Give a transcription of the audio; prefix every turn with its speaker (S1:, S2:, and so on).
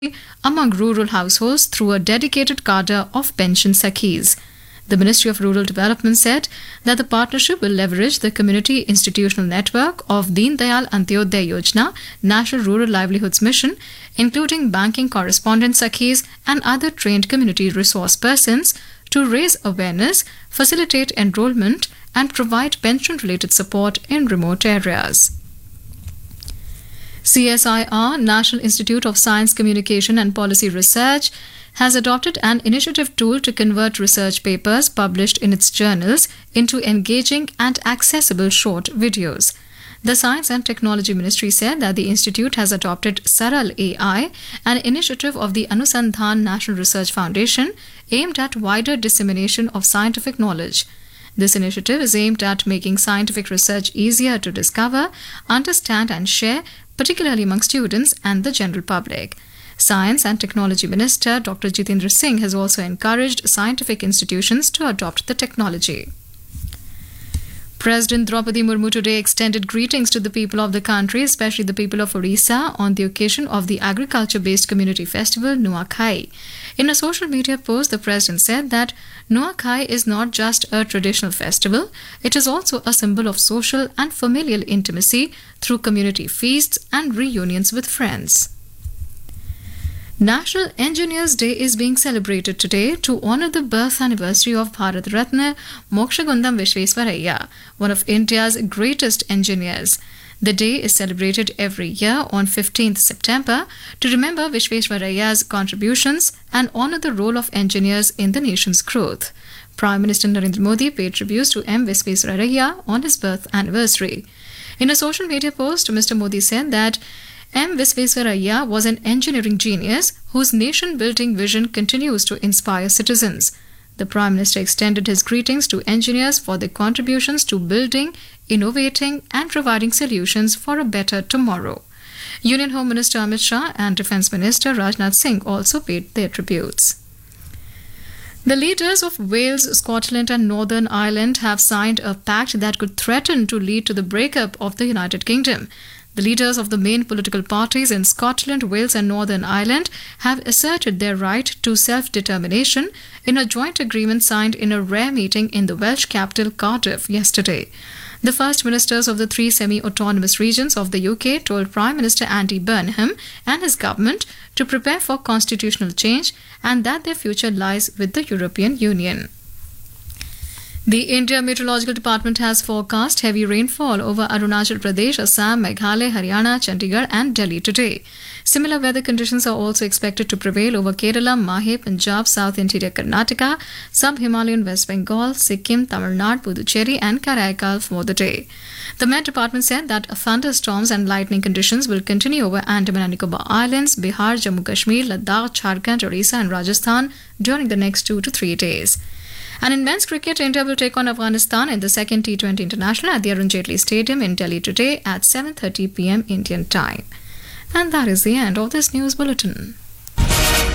S1: among rural households through a dedicated cadre of pension sakhis. The Ministry of Rural Development said that the partnership will leverage the community institutional network of Deen Dayal Antyodaya Yojana, National Rural Livelihoods Mission, including banking correspondent sakhis and other trained community resource persons, to raise awareness, facilitate enrollment, and provide pension-related support in remote areas. CSIR, National Institute of Science, Communication and Policy Research, has adopted an initiative tool to convert research papers published in its journals into engaging and accessible short videos. The Science and Technology Ministry said that the institute has adopted Saral AI, an initiative of the Anusandhan National Research Foundation aimed at wider dissemination of scientific knowledge. This initiative is aimed at making scientific research easier to discover, understand and share, particularly among students and the general public. Science and Technology Minister Dr. Jitendra Singh has also encouraged scientific institutions to adopt the technology. President Draupadi Murmu today extended greetings to the people of the country, especially the people of Orissa, on the occasion of the agriculture-based community festival Nuakhai. In a social media post, the president said that Nuakhai is not just a traditional festival, it is also a symbol of social and familial intimacy through community feasts and reunions with friends. National Engineers Day is being celebrated today to honor the birth anniversary of Bharat Ratna Mokshagundam Vishvesvaraya, one of India's greatest engineers. The day is celebrated every year on 15th September to remember Vishvesvaraya's contributions and honor the role of engineers in the nation's growth. Prime Minister Narendra Modi paid tributes to M. Vishvesvaraya on his birth anniversary. In a social media post, Mr. Modi said that M. Visvesvaraya was an engineering genius whose nation-building vision continues to inspire citizens. The Prime Minister extended his greetings to engineers for their contributions to building, innovating and providing solutions for a better tomorrow. Union Home Minister Amit Shah and Defence Minister Rajnath Singh also paid their tributes. The leaders of Wales, Scotland and Northern Ireland have signed a pact that could threaten to lead to the breakup of the United Kingdom. The leaders of the main political parties in Scotland, Wales and Northern Ireland have asserted their right to self-determination in a joint agreement signed in a rare meeting in the Welsh capital Cardiff yesterday. The First Ministers of the three semi-autonomous regions of the UK told Prime Minister Andy Burnham and his government to prepare for constitutional change and that their future lies with the European Union. The India Meteorological Department has forecast heavy rainfall over Arunachal Pradesh, Assam, Meghalaya, Haryana, Chandigarh and Delhi today. Similar weather conditions are also expected to prevail over Kerala, Mahe, Punjab, South Interior Karnataka, Sub-Himalayan West Bengal, Sikkim, Tamil Nadu, Puducherry and Karaikal for the day. The Met Department said that thunderstorms and lightning conditions will continue over Andaman and Nicobar Islands, Bihar, Jammu Kashmir, Ladakh, Jharkhand, Orissa and Rajasthan during the next 2 to 3 days. And in men's cricket, India will take on Afghanistan in the second T20 International at the Arun Jaitley Stadium in Delhi today at 7:30 p.m. Indian time. And that is the end of this news bulletin.